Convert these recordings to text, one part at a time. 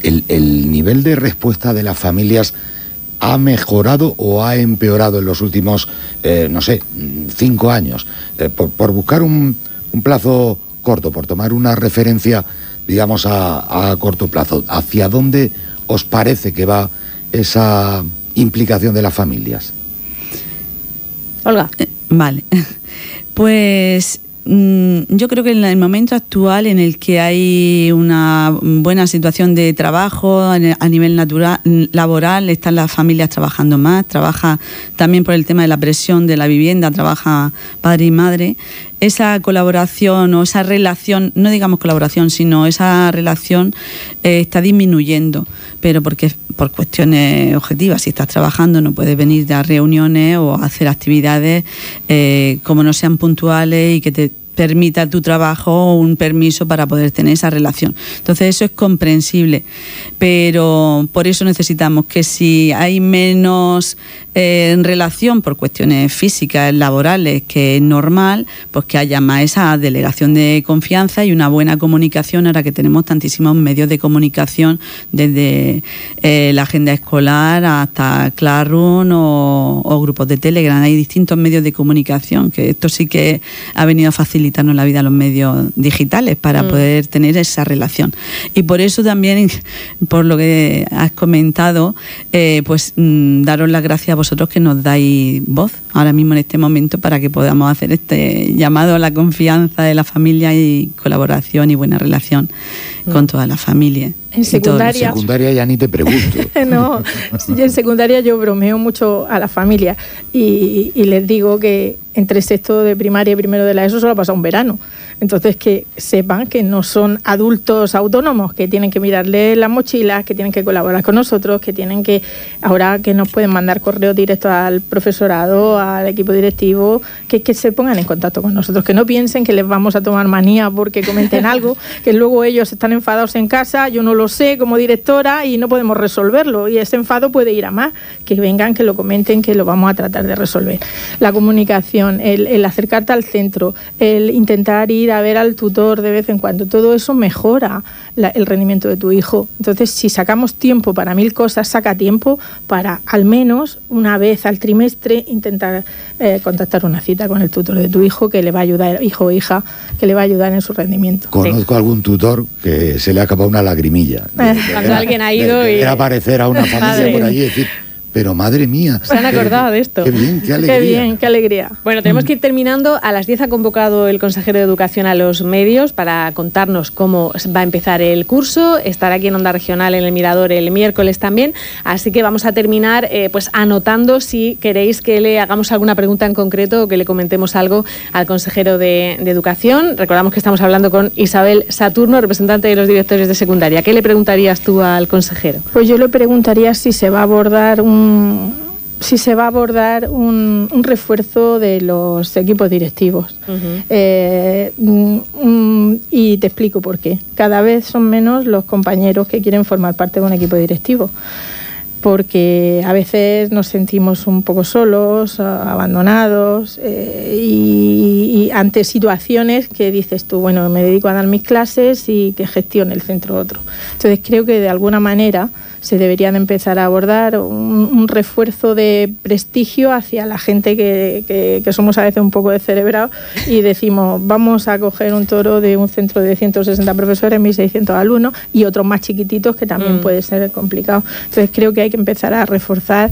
¿el nivel de respuesta de las familias ha mejorado o ha empeorado en los últimos, 5 años? Por buscar un plazo corto, por tomar una referencia, digamos, a corto plazo, ¿hacia dónde os parece que va esa implicación de las familias? Olga. Vale. Pues yo creo que en el momento actual en el que hay una buena situación de trabajo a nivel laboral, están las familias trabajando más, trabaja también por el tema de la presión de la vivienda, trabaja padre y madre. Esa colaboración o esa relación, no digamos colaboración, sino esa relación está disminuyendo, pero porque por cuestiones objetivas, si estás trabajando no puedes venir a reuniones o hacer actividades como no sean puntuales y que te permita tu trabajo un permiso para poder tener esa relación. Entonces eso es comprensible, pero por eso necesitamos que si hay menos relación por cuestiones físicas, laborales, que es normal, pues que haya más esa delegación de confianza y una buena comunicación, ahora que tenemos tantísimos medios de comunicación, desde la agenda escolar hasta Classroom o grupos de Telegram. Hay distintos medios de comunicación, que esto sí que ha venido a facilitarnos la vida a los medios digitales para poder tener esa relación. Y por eso también, por lo que has comentado, daros las gracias a vosotros que nos dais voz ahora mismo en este momento para que podamos hacer este llamado a la confianza de la familia y colaboración y buena relación con toda la familia. En secundaria... En secundaria ya ni te pregunto. No, en secundaria yo bromeo mucho a la familia y les digo que entre sexto de primaria y primero de la ESO solo ha pasado un verano. Entonces que sepan que no son adultos autónomos, que tienen que mirarle las mochilas, que tienen que colaborar con nosotros, que tienen que, ahora que nos pueden mandar correos directos al profesorado, al equipo directivo, que se pongan en contacto con nosotros, que no piensen que les vamos a tomar manía porque comenten algo, que luego ellos están enfadados en casa, yo no lo sé como directora y no podemos resolverlo, y ese enfado puede ir a más, que vengan, que lo comenten, que lo vamos a tratar de resolver. La comunicación, el acercarte al centro, el intentar ir a ver al tutor de vez en cuando, todo eso mejora el rendimiento de tu hijo. Entonces, si sacamos tiempo para 1000 cosas, saca tiempo para al menos una vez al trimestre intentar contactar una cita con el tutor de tu hijo, que le va a ayudar, hijo o hija, que le va a ayudar en su rendimiento. Conozco algún tutor que se le ha acabado una lagrimilla. Cuando alguien ha ido y... aparecer a una familia por allí y decir... Pero madre mía. Se han acordado de esto. Qué bien, qué alegría. Qué bien, qué alegría. Bueno, tenemos que ir terminando. A las 10 ha convocado el consejero de Educación a los medios para contarnos cómo va a empezar el curso. Estará aquí en Onda Regional, en El Mirador, el miércoles también. Así que vamos a terminar anotando si queréis que le hagamos alguna pregunta en concreto o que le comentemos algo al consejero de Educación. Recordamos que estamos hablando con Isabel Saturno, representante de los directores de secundaria. ¿Qué le preguntarías tú al consejero? Pues yo le preguntaría si se va a abordar un refuerzo de los equipos directivos. Y te explico por qué. Cada vez son menos los compañeros que quieren formar parte de un equipo directivo, porque a veces nos sentimos un poco solos, abandonados, y ante situaciones que dices tú, bueno, me dedico a dar mis clases y que gestione el centro otro. Entonces creo que de alguna manera se deberían empezar a abordar un refuerzo de prestigio hacia la gente que somos a veces un poco descerebrados y decimos, vamos a coger un toro de un centro de 160 profesores, 1.600 alumnos y otros más chiquititos que también puede ser complicado. Entonces creo que hay que empezar a reforzar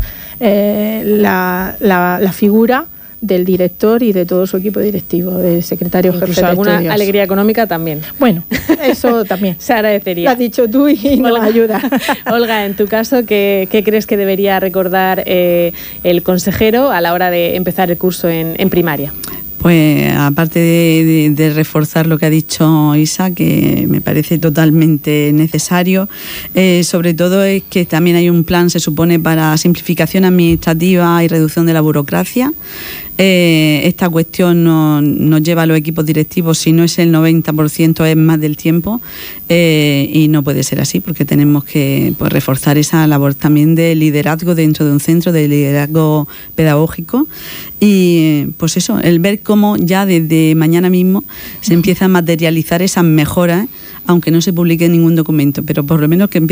la figura del director y de todo su equipo directivo, del secretario jefe de alguna estudios. Alegría económica también. Bueno, eso también. Se agradecería. Lo has dicho tú y nos ayuda. Olga, en tu caso, ¿qué crees que debería recordar el consejero a la hora de empezar el curso en primaria? Pues aparte de reforzar lo que ha dicho Isa, que me parece totalmente necesario, sobre todo es que también hay un plan, se supone, para simplificación administrativa y reducción de la burocracia. Esta cuestión nos lleva a los equipos directivos, si no es el 90%, es más del tiempo, y no puede ser así, porque tenemos que reforzar esa labor también de liderazgo dentro de un centro, de liderazgo pedagógico, y pues eso, el ver cómo ya desde mañana mismo se empieza a materializar esas mejoras, aunque no se publique ningún documento, pero por lo menos que